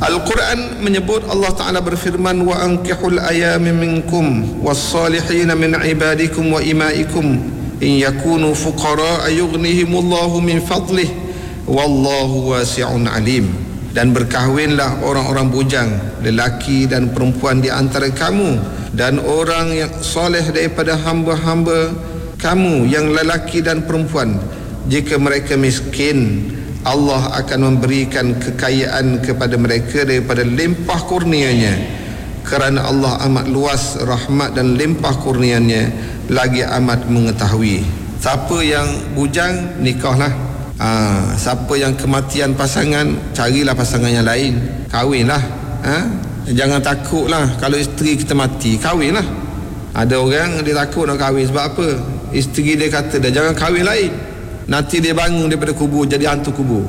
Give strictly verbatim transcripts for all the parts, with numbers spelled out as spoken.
Al-Quran menyebut, Allah Ta'ala berfirman, wa ankihul ayami minkum wassalihin min ibadikum wa imaikum in yakunu fuqara yughnihimullahu min fadlih wallahu wasi'un alim. Dan berkahwinlah orang-orang bujang, lelaki dan perempuan di antara kamu, dan orang yang soleh daripada hamba-hamba kamu yang lelaki dan perempuan. Jika mereka miskin, Allah akan memberikan kekayaan kepada mereka daripada limpah kurnianya, kerana Allah amat luas rahmat dan limpah kurnianya, lagi amat mengetahui. Siapa yang bujang, nikahlah. ha, Siapa yang kematian pasangan, carilah pasangan yang lain, kahwinlah. ha? Jangan takutlah kalau isteri kita mati, kahwinlah. Ada orang dia takut nak kahwin sebab apa? Isteri dia kata dah jangan kahwin lain, nanti dia bangun daripada kubur jadi hantu kubur.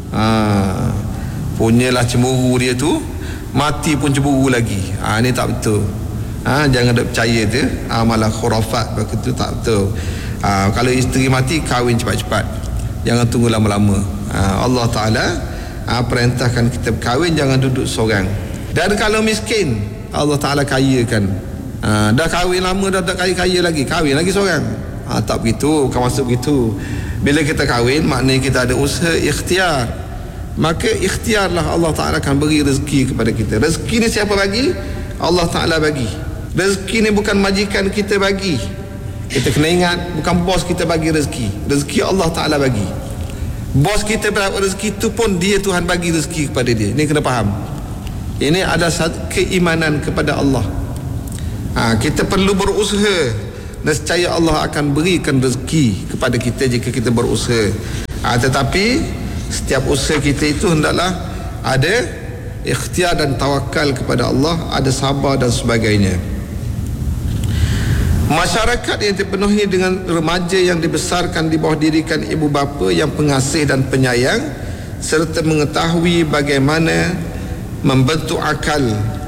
ha, Punyalah cemburu dia tu, mati pun cemburu lagi. ha, Ini tak betul. ha, Jangan ada percaya tu. ha, Malah khurafat, begitu tak betul. ha, Kalau isteri mati, kahwin cepat-cepat, jangan tunggu lama-lama. ha, Allah Ta'ala ha, perintahkan kita berkahwin, jangan duduk seorang. Dan kalau miskin, Allah Ta'ala kayakan. ha, Dah kahwin lama, dah tak kaya-kaya lagi, kahwin lagi seorang. ha, Tak begitu, bukan maksud begitu. Bila kita kahwin, maknanya kita ada usaha ikhtiar. Maka ikhtiarlah, Allah Ta'ala akan beri rezeki kepada kita. Rezeki ni siapa bagi? Allah Ta'ala bagi. Rezeki ni bukan majikan kita bagi. Kita kena ingat, bukan bos kita bagi rezeki. Rezeki Allah Ta'ala bagi. Bos kita berapa rezeki tu pun dia, Tuhan bagi rezeki kepada dia. Ini kena faham. Ini ada satu keimanan kepada Allah. ha, Kita perlu berusaha, nescaya Allah akan berikan rezeki kepada kita jika kita berusaha. ha, Tetapi setiap usaha kita itu hendaklah ada ikhtiar dan tawakal kepada Allah, ada sabar dan sebagainya. Masyarakat yang dipenuhi dengan remaja yang dibesarkan di bawah didikan ibu bapa yang pengasih dan penyayang, serta mengetahui bagaimana membentuk akal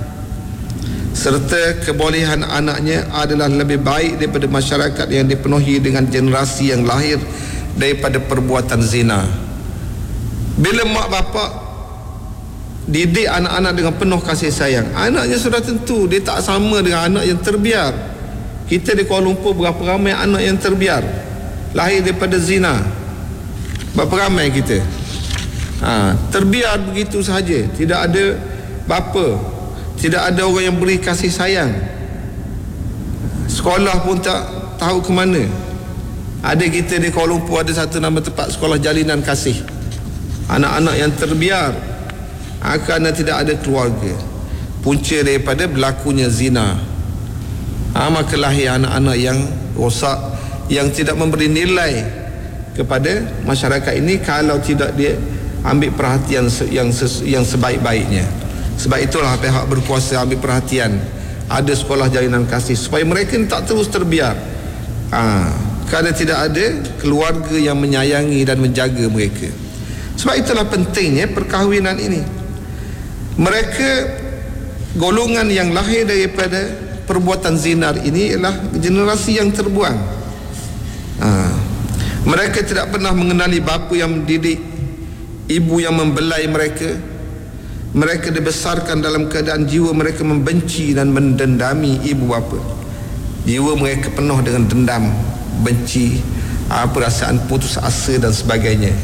serta kebolehan anaknya adalah lebih baik daripada masyarakat yang dipenuhi dengan generasi yang lahir daripada perbuatan zina. Bila mak bapak didik anak-anak dengan penuh kasih sayang, anaknya sudah tentu dia tak sama dengan anak yang terbiar. Kita di Kuala Lumpur berapa ramai anak yang terbiar, lahir daripada zina. Berapa ramai kita ha, terbiar begitu sahaja, tidak ada bapa, tidak ada orang yang beri kasih sayang. Sekolah pun tak tahu ke mana. Ada kita di Kuala Lumpur ada satu nama tempat sekolah jalinan kasih. Anak-anak yang terbiar ha, kerana tidak ada keluarga, punca daripada berlakunya zina. ha, Maka lahir anak-anak yang rosak, yang tidak memberi nilai kepada masyarakat ini kalau tidak dia ambil perhatian yang yang sebaik-baiknya. Sebab itulah pihak berkuasa ambil perhatian, ada sekolah jalinan kasih supaya mereka tak terus terbiar. ha, Kerana tidak ada keluarga yang menyayangi dan menjaga mereka. Sebab itulah pentingnya perkahwinan ini. Mereka golongan yang lahir daripada perbuatan zinar ini ialah generasi yang terbuang. ha, Mereka tidak pernah mengenali bapa yang mendidik, ibu yang membelai mereka. Mereka dibesarkan dalam keadaan jiwa mereka membenci dan mendendami ibu bapa. Jiwa mereka penuh dengan dendam, benci, perasaan putus asa dan sebagainya.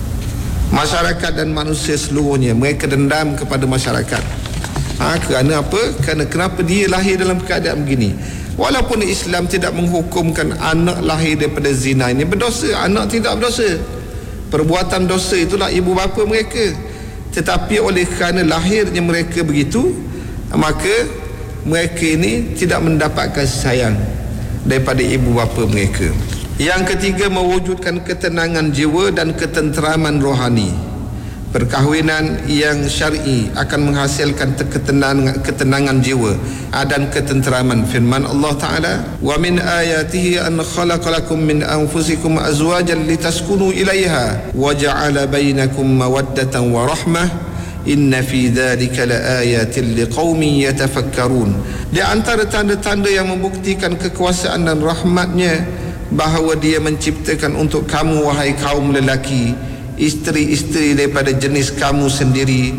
Masyarakat dan manusia seluruhnya, mereka dendam kepada masyarakat. ha, Kerana apa? Kerana kenapa dia lahir dalam keadaan begini. Walaupun Islam tidak menghukumkan anak lahir daripada zina ini berdosa, anak tidak berdosa. Perbuatan dosa itulah ibu bapa mereka. Tetapi oleh kerana lahirnya mereka begitu, maka mereka ini tidak mendapat kasih sayang daripada ibu bapa mereka. Yang ketiga, mewujudkan ketenangan jiwa dan ketenteraman rohani. Perkahwinan yang syar'i akan menghasilkan ketenangan, ketenangan jiwa dan ketenteraman. Firman Allah Ta'ala, wa min ayatihi an khalaqalakum min anfusikum azwajan litaskunu ilaiha wa ja'ala bainakum mawaddatan wa rahmah inna fi dhalika laayatin liqaumin yatafakkarun. Di antara tanda-tanda yang membuktikan kekuasaan dan rahmatnya bahawa dia menciptakan untuk kamu wahai kaum lelaki isteri-isteri daripada jenis kamu sendiri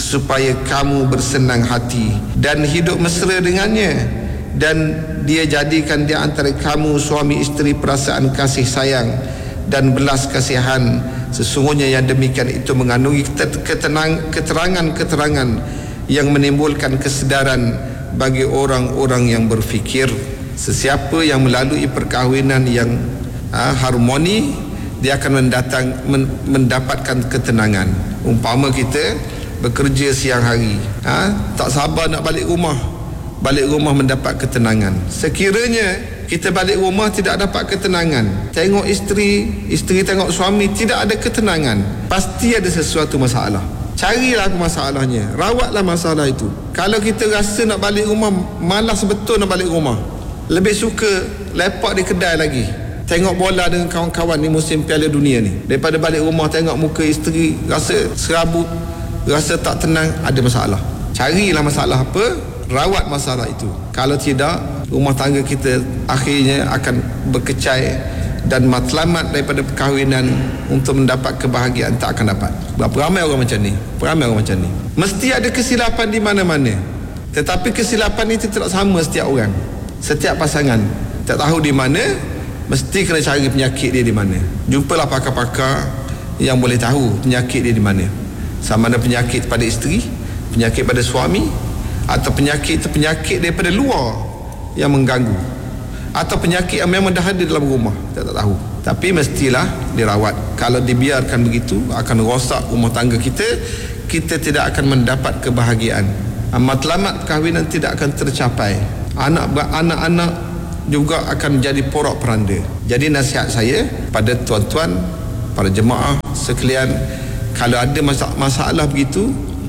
supaya kamu bersenang hati dan hidup mesra dengannya, dan dia jadikan di antara kamu suami isteri perasaan kasih sayang dan belas kasihan. Sesungguhnya yang demikian itu mengandungi ketenang, keterangan-keterangan yang menimbulkan kesedaran bagi orang-orang yang berfikir. Sesiapa yang melalui perkahwinan yang ha, harmoni, dia akan mendatang, men, mendapatkan ketenangan. Umpama kita bekerja siang hari, ha, tak sabar nak balik rumah, balik rumah mendapat ketenangan. Sekiranya kita balik rumah tidak dapat ketenangan, tengok isteri, isteri tengok suami, tidak ada ketenangan, pasti ada sesuatu masalah. Carilah masalahnya, rawatlah masalah itu. Kalau kita rasa nak balik rumah, malas betul nak balik rumah, lebih suka lepak di kedai lagi, tengok bola dengan kawan-kawan ni musim Piala Dunia ni, daripada balik rumah tengok muka isteri, rasa serabut, rasa tak tenang, ada masalah. Carilah masalah apa, rawat masalah itu. Kalau tidak, rumah tangga kita akhirnya akan berkecai dan matlamat daripada perkahwinan untuk mendapat kebahagiaan tak akan dapat. Berapa ramai orang macam ni, ramai orang macam ni. Mesti ada kesilapan di mana-mana, tetapi kesilapan itu tidak sama setiap orang, setiap pasangan. Tak tahu di mana, mesti kena cari penyakit dia di mana. Jumpalah pakar-pakar yang boleh tahu penyakit dia di mana. Sama ada penyakit pada isteri, penyakit pada suami, atau penyakit itu penyakit daripada luar yang mengganggu, atau penyakit yang memang dah ada dalam rumah, kita tak tahu. Tapi mestilah dirawat. Kalau dibiarkan begitu, akan rosak rumah tangga kita. Kita tidak akan mendapat kebahagiaan. Matlamat perkahwinan tidak akan tercapai. Anak anak-anak juga akan jadi porak peranda. Jadi nasihat saya pada tuan-tuan, para jemaah sekalian, kalau ada masalah, masalah begitu,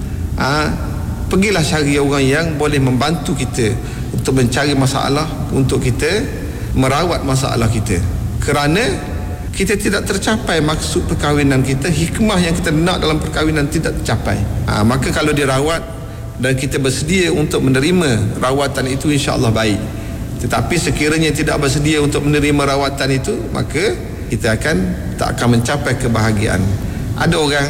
ha, pergilah cari orang yang boleh membantu kita untuk mencari masalah, untuk kita merawat masalah kita. Kerana kita tidak tercapai maksud perkahwinan kita, hikmah yang kita nak dalam perkahwinan tidak tercapai. Ha, maka kalau dirawat dan kita bersedia untuk menerima rawatan itu, insya-Allah baik. Tetapi sekiranya tidak bersedia untuk menerima rawatan itu, maka kita akan tak akan mencapai kebahagiaan. Ada orang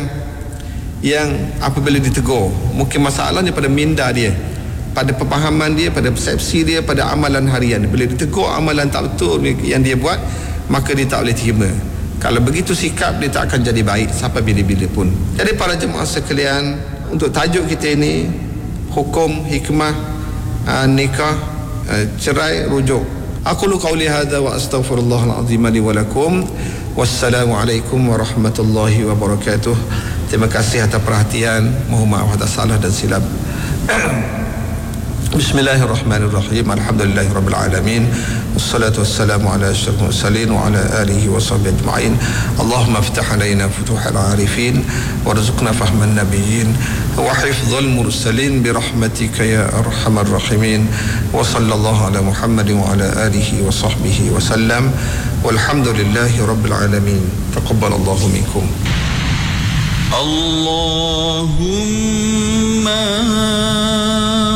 yang apabila ditegur, mungkin masalahnya pada minda dia, pada pemahaman dia, pada persepsi dia, pada amalan harian. Bila ditegur amalan tak betul yang dia buat, maka dia tak boleh terima. Kalau begitu sikap, dia tak akan jadi baik sampai bila-bila pun. Jadi para jemaah sekalian, untuk tajuk kita ini, hukum hikmah uh, nikah, uh, cerai rujuk. Aqulu qawli hadza wa astaghfirullahal azim li wa lakum. Wassalamualaikum warahmatullahi wabarakatuh. Terima kasih atas perhatian. Mohon maaf atas salah dan silap. Bismillahirrahmanirrahim. Alhamdulillahirabbil alamin. Wassalatu wassalamu ala asyrafil mursalin wa ala alihi wa sahbihi ajma'in. Allahumma iftah alaina futuhal arifin warzuqna fahman nabiyyin wa hifdzal mursalin bi rahmatika ya arhamar rahimin. Wa sallallahu ala Muhammadin wa ala alihi wa sahbihi wa sallam. Walhamdulillahirabbil alamin. Taqabbalallahu minkum. Allahumma